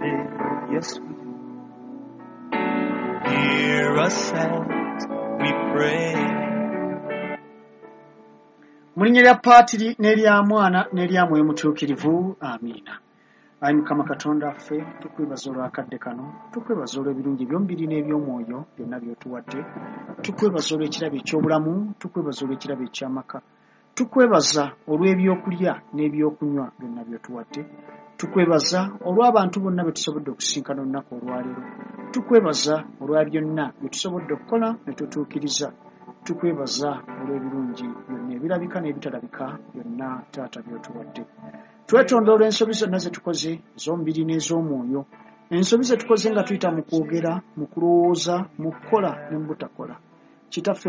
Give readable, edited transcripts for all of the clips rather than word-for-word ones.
Yes, we do. Hear us as we pray. Mulinnya lya Paatiri n'erya Mwana n'erya Mwoyo Mutuukirivu. Amiina. Ayi Mukama Katonda ffe tukwebaza olwakadde kano, tukwebaza olw'ebirungi eby'omubiri n'eby'omwoyo byonna by'otuwadde, tukwebaza olw'ekirabo eky'obulamu, tukwebaza olw'ekirabo eky'amaka, tukwebaza olw'ebyokulya n'ebyokunywa byonna by'otuwadde, tukwebaza olw'abantu bonna be tusobodde okusinkana olunaku olwaleero, tukwebaza olwa byonna bye tusobodde okukola ne tutuukiriza, tukwebaza olw'ebirungi byonna ebirabika n'ebitalabika byonna Taata by'otuwadde. Twetonda olw'ensobi zonna ze tukoze ez'omubiri n'ez'omwoyo, ensobi ze tukoze nga tuyita mu kwogera, mu kulowooza, mu kukola ne mu butakola. Kitaffe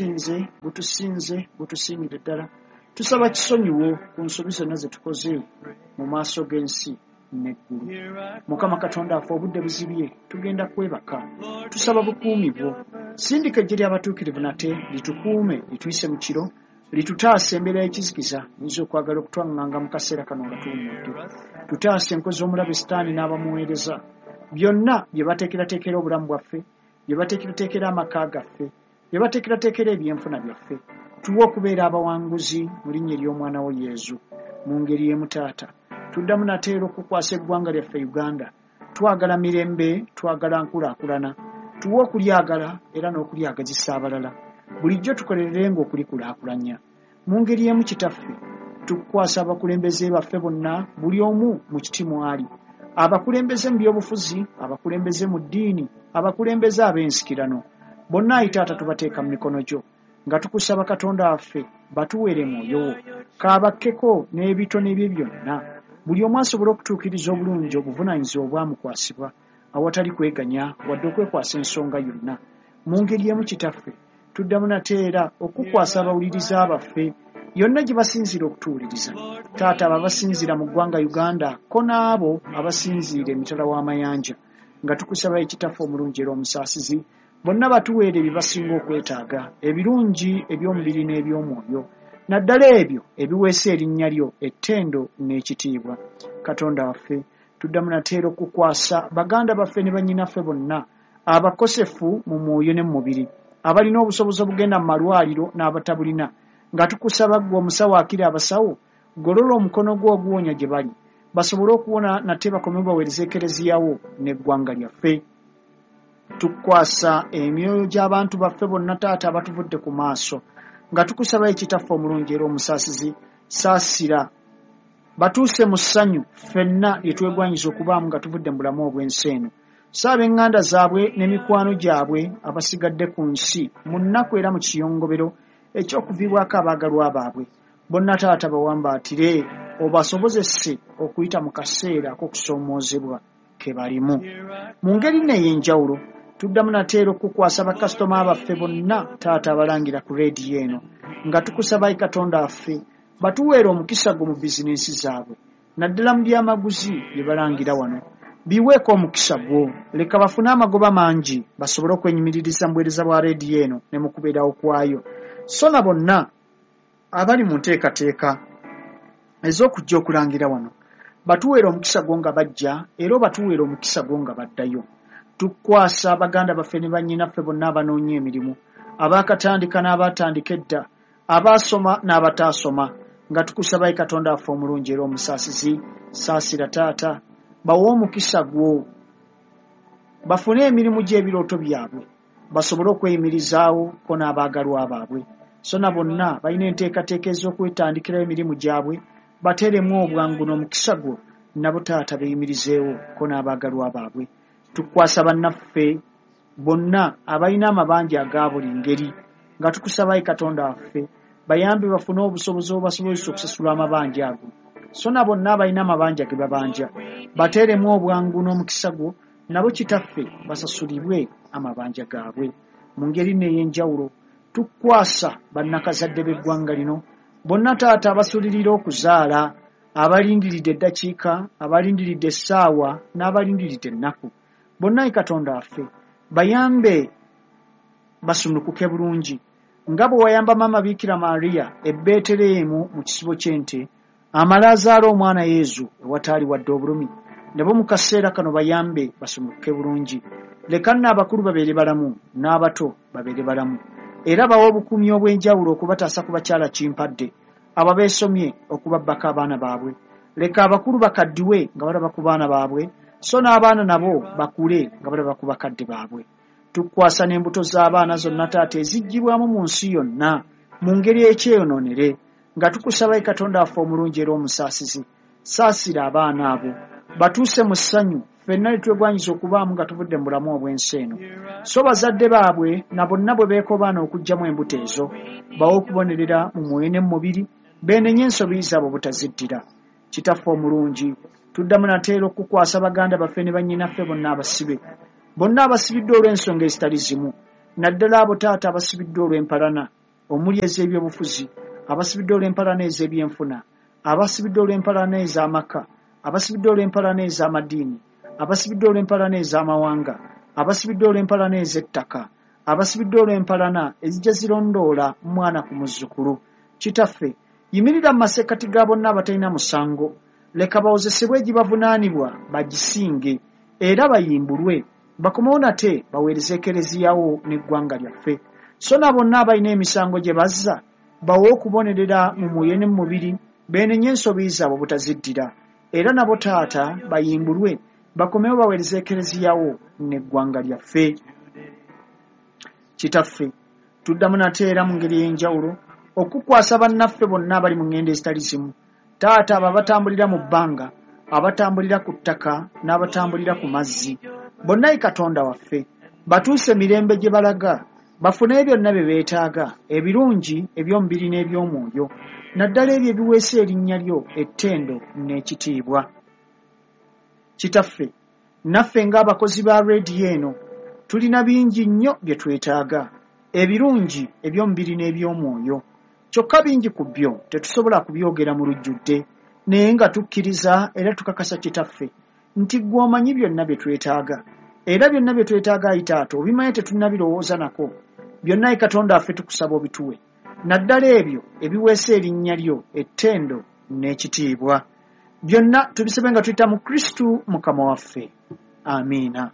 gutusiimire ddala, tusaba kisonyiwo ku nsobi zonna ze tukoze mu maaso g'ensi n'eggulu. Mukama Katonda affe obudde buzibye, tugenda kwebaka, tusaba bukuumi bwo. Sindika eggye ly'abatuukirivu nate litukuume, lituyise mu kiro, litutaase embeera y'ekizikiza nyinza okwagala okutwaŋŋanga mu kaseera kano nga tuwummudde. Tutaase enkozi z'omulabe Sitaani n'abamuweereza, byonna bye bateekerateekera obulamu bwaffe, bye bateekerateekera amaka gaffe, bye bateekerateekera ebyenfuna byaffe. Tuwe okubeera abawanguzi mu linnya ery'Omwana wo Yesu. Mu ngeri y'emu Taata, tuddamu nateera okukwasa eggwanga lyaffe Uganda. Twagala mirembe, twagala nkulaakulana, tuwe okulyagala era n'okulyagazisa abalala. Bulijjo tukolerenga okulikulaakulanya. Mu ngeri y'emu Kitaffe, tukwasa abakulembeze baffe bonna, buli omu mu kiti mwali, abakulembeze mu byobufuzi, abakulembeze mu ddiini, abakulembeze ab'ensikirano, bonna ayi Taata tubateeka mu mikono gyo, nga tukusaba Katonda waffe batuweere mwoyo wo, kaabakkeko n'ebitone bye byonna, buli omu asobole okutuukiriza obulungi obuvunaanyizibwa obwamukwasibwa awatali kweganya wadde okwekwasa ensonga yonna. Mu ngeri y'emu Kitaffe, tuddamu nateera okukwasa abawuliriza baffe yonna gye basinziira okutuwuliriza. Taata, abo abasinziira mu ggwanga Uganda ko n'abo abasinziira emitala w'amayanja, nga tukusaba Kitaffe omulungi era omusaasizi, bonna batuweere bye basinga okwetaaga, ebirungi eby'omubiri n'eby'omwoyo, naddala ebyo ebiweesa erinnya lyo ettendo n'ekitiibwa. Katonda waffe, tuddamu nateera okukwasa baganda baffe ne bannyinaffe bonna abakosefu mu mwoyo ne mu mubiri, abalina obusobozi obugenda mu malwaliro n'abatabulina, nga tukusaba ggwe omusawo akiri abasawo, golola omukono gwo oguwonya gye bali, basobole okuwona nate bakome baweereza ekereziya wo n'eggwanga lyaffe. Tukwasa emyoyo gy'abantu baffe bonna Taata abatuvudde ku maaso, nga tukusaba Kitaffe omulungi era omusaasizi, saasira batuuse mu ssanyu ffenna lye twegwanyiza okubaamu nga tuvudde mu bulamu obw'ensi eno. Saaba eŋŋanda zaabwe n'emikwano gyabwe abasigadde ku nsi mu nnaku era mu kiyongobero eky'okuviibwako abaagalwa baabwe, bonna Taata bawambaatire, obasobozese okuyita mu kaseera ak'okusoomoozebwa ke balimu. Mu ngeri n'ey'enjawulo, tuddamu nateera okukwasa bakasitoma baffe bonna Taata abalangira ku leediyo eno, nga tukusaba Katonda waffe batuweere omukisa gwo mu bizinensi zaabwe, naddala mu byamaguzi bye balangira wano. Biweeko omukisa gwo, leka bafune amagoba mangi basobole okwenyimiririza mu buweereza bwa leediyo eno ne mu kubeerawo kwayo. So na bonna abali mu nteekateeka ez'okujja okulangira wano, batuweere omukisa gwo nga bajja era batuweere omukisa gwo nga baddayo. Tukwasa abaganda baffe ne bannyinaffe bonna abanoonya emirimu, abaakatandika n'abatandika edda, abaasoma n'abataasoma, nga tukusaba Katonda waffe omulungi era omusaasizi, saasira Taata, bawe omukisa gwo, bafune emirimu gy'ebirooto byabwe, basobole okweyimirizaawo ko n'abaagalwa baabwe. So na bonna balina enteekateeka ez'okwetandikirawo emirimu gyabwe, bateeremu obwangu n'omukisa gwo, nabo Taata beeyimirizeewo ko n'abaagalwa baabwe. Tukwasa bannaffe bonna abalina amabanja aga buli ngeri, nga tukusaba Katonda waffe bayambe bafune obusobozi obubasobozesa okusasula amabanja ago. So na bonna abalina amabanja ge babanja, bateeremu obwangu n'omukisa gwo, nabo Kitaffe basasulibwe amabanja gaabwe. Mu ngeri n'ey'enjawulo, tukwasa bannakazadde b'eggwanga lino bonna Taata abasulirira okuzaala, abalindiridde eddakiika, abalindiridde essaawa n'abalindiridde ennaku, bonna Katonda waffe bayambe basunukuke bulungi, nga bwe wayamba Maama Biikira Maria e Beeterehemu mu kisibo ky'ente, amala azaala omwana Yesu ewataali wadde obulumi. ne bo mu kaseera kano bayambe basumuke bulungi. Leka n'abakulu babeere balamu n'abato babeere balamu, era bawa obukuumi obw'enjawulo okubataasa ku bakyala kimpadde abo beesomye okubabbako abaana baabwe. Leka abakulu bakaddiwe nga balaba ku baana baabwe, so n'abaana nabo bakule nga balaba ku bakadde baabwe. Tukwasa n'embuto z'abaana zonna taata eziggyibwamu mu nsi yonna mu ngeri ekyeyonoonere, nga tukusaba Katonda waffe omulungi era omusaasizi, saasira abaana abo batuuse mu ssanyu ffenna litwegwanyiza okubaamu nga tuvudde mu bulamu obw'ensi eno. So bazadde baabwe na bonna bwe beekobaana okuggyamu embuto ezo, bawe okubonerera mu mwoyo ne mu mubiri, beenenye ensobi zaabwe butaziddira. Kitaffe omulungi, tuddamu nateera okukwasa baganda baffe ne bannyinaffe bonna abasibe, bonna abasibiddwe olw'ensonga ezitali zimu, naddala abo taata abasibiddwe olw'empalana omuli ez'ebyobufuzi, abasibiddwe olw'empalana ez'ebyenfuna, abasibiddwe olw'empalana ez'amaka, abasibiddwe olw'empalana ez'amadiini, abasibiddwe olw'empalana ez'amawanga, abasibiddwe olw'empalana ez'ettaka, abasibiddwe olw'empalana ezijja zirondoola mwana ku muzzukulu. Kitaffe, yimirira mu masekkati ga bonna abatalina musango, leka bawozesebwe egibavunaanibwa bagisinge era bayimbulwe, bakomewo nate baweereze ekereziyawo n'eggwanga lyaffe. So na bonna abalina emisango gye bazza, bawe okubonerera mu mwoyo ne mu mubiri, beenenye ensobi zaabwe butaziddira, era nabo taata bayimbulwe, bakomewo baweereze ekereziyawo n'eggwanga lyaffe. Kitaffe, tuddamu nateera mu ngeri ey'enjawulo okukwasa bannaffe bonna abali mu ngendo ezitali zimu, taata abo abatambulira mu bbanga, abatambulira ku ttaka n'abatambulira ku mazzi, bonna ye Katonda waffe batuuse mirembe gye balaga, bafune byonna bye beetaaga, ebirungi eby'omubiri n'eby'omwoyo, naddala ebyo ebiweesa erinnya lyo ettendo n'ekitiibwa. Kitaffe, naffe ng'abakozi ba leediyo eno tulina bingi nnyo bye twetaaga, ebirungi eby'omubiri n'eby'omwoyo, kyokka bingi ku byo tetusobola kubyogera mu lujjudde, naye nga tukkiriza era tukakasa Kitaffe nti ggwe omanyi byonna bye twetaaga, era byonna bye twetaaga Ayi Taata obimanyi tetunnabirowooza nako, byonna Ayi Katonda waffe tukusaba obituwe, naddala ebyo ebiweesa erinnya lyo ettendo n'ekitiibwa. Byonna tubisebe nga tuyita mu Kristu Mukama waffe. Amiina.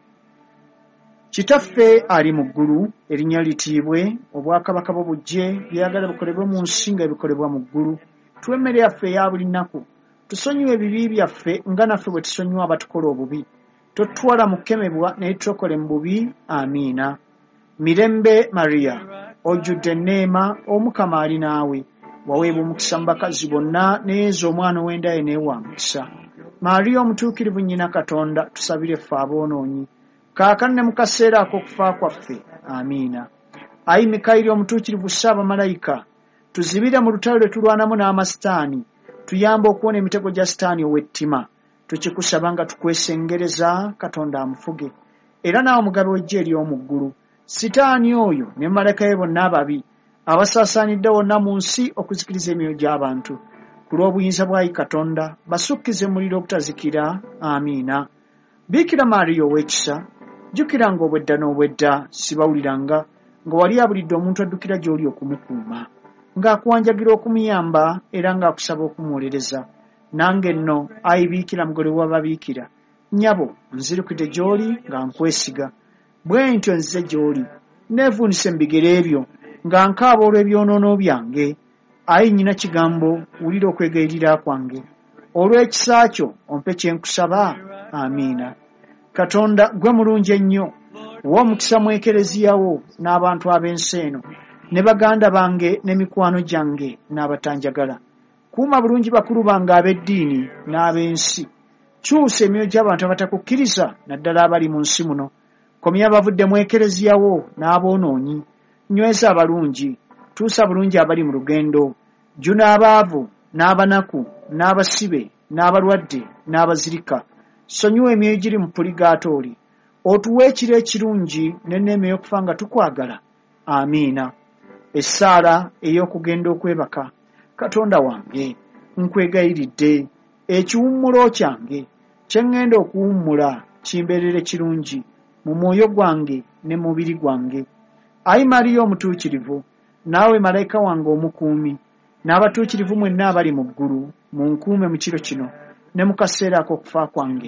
Kitaffe ali mu ggulu, erinnya litiibwe, obwakabaka bwo bujje, byagala bukolebwe mu nsi nga bikolebwa mu ggulu. Tuwe emmere yaffe eya buli nnaku, tusonyiwe ebibi byaffe nga naffe bwe tusonyiwa abatukola obubi, totutwala mu kukemebwa naye tulokole mu bubi. Amiina. Mirembe Maria, ojjudde enneema, Omukama ali naawe, waweebwa omukisa mu bakazi bonna, ne Yesu omwana ow'endaye neewa mukisa. Maria omutuukirivu nnyina Katonda, tusabire ffe aboonoonyi, kaakano ne mu kaseera ak'okufa kwaffe. Amiina. Ayi Mikayiri omutuukirivu Ssaabamalayika, tuzibire mu lutalo lwe tulwanamu n'amasitaani, tuyambe okuwona emitego gya sitaani ow'ettima. Tukikusaba nga tukwesengereza Katonda amufuge, era naawe omugabe w'eggye ery'omu ggulu, sitaani oyo ne malayika be bonna ababi abasaasaanidde wonna mu nsi okuzikiriza emyoyo gy'abantu, ku lw'obuyinza bwa Ayi Katonda basukkize mu muliro ogutazikira. Amiina. Biikira Maariya ow'ekisa, jjukiranga obwedda n'obwedda sibawuliranga nga wali abulidde omuntu addukira gy'oli okumukuuma, ng'akuwanjagira okumuyamba era ng'akusaba okumuwolereza. Nange nno Ayi Biikira mugole w'ababiikira, nnyabo nzirukidde gy'oli nga nkwesiga, bwe ntyo nzize gy'oli neevuunise mu bigere ebyo nga nkaaba olw'ebyonoono byange. Ayi nnyina kigambo, wulira okwegayirira kwange, olw'ekisa kyo ompe kye nkusaba. Amiina. Katonda gwe mulungi ennyo, wa omukisa mu ekereziyawo n'abantu ab'ensi eno, ne baganda bange ne mikwano gyange n'abatanjagala. Kuuma bulungi bakulu bange ab'eddiini n'ab'ensi. Kyusa emyoyo gy'abantu abatakukkiriza naddala abali mu nsi muno. Komya abavudde mu ekereziyawo n'aboonoonyi. Nyweza abalungi, tuusa bulungi abali mu lugendo. Jjuna abaavu n'abanaku n'abasibe n'abalwadde n'abazirika. Sonyiwa emyoyo giri mu puligatooli. Otuwe ekiro ekirungi n'enneema ey'okufa nga tukwagala. Amiina. Essaala ey'okugenda okwebaka. Katonda wange, nkwegayiridde, ekiwummulo kyange kye ŋŋenda okuwummula kimbeerere kirungi mu mwoyo gwange ne mubiri gwange. Ayi Mariya omutuukirivu, naawe malayika wange omukuumi, n'abatuukirivu mwenna abali mu ggulu, munkuume mu kiro kino ne mu kaseera ak'okufa kwange.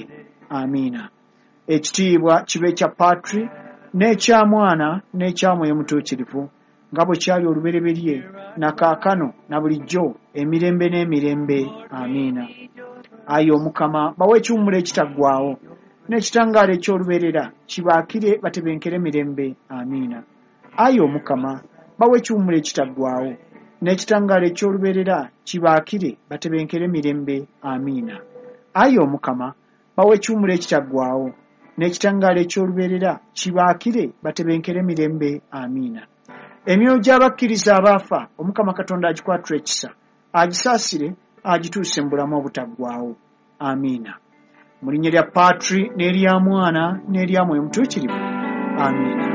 amiina. Ekitiibwa kibe kya Patri n'ekya Mwana n'ekya Mwoyo Mutuukirivu nga bwe kyali olubereberye na kaakano na bulijjo emirembe n'emirembe, amiina. Ayi Omukama bawe ekiwummulo ekitaggwaawo n'ekitangaala eky'olubeerera kibaakire batebenkere mirembe, amiina. Ayi Omukama bawe ekiwummulo ekitaggwaawo n'ekitangaala eky'olubeerera kibaakire batebenkere mirembe, amiina. Ayi Omukama bawe ekiwummulo ekitaggwaawo n'ekitangaala eky'olubeerera kibaakire batebenkere mirembe, amiina. Emyoyo gy'abakkiriza abaafa Omukama Katonda agikwatire ekisa, agisaasire, agituuse mu bulamu obutaggwaawo, amiina. Mu linnya lya Patri n'erya Mwana n'erya Mwoyo Mutuukirivu, amiina.